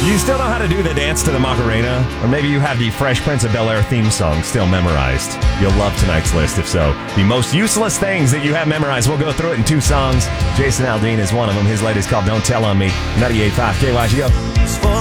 You still know how to do the dance to the Macarena? Or maybe you have the Fresh Prince of Bel-Air theme song still memorized. You'll love tonight's list if so. The most useless things that you have memorized. We'll go through it in 2 songs. Jason Aldean is one of them. His latest called Don't Tell on Me. 98.5 KYGO.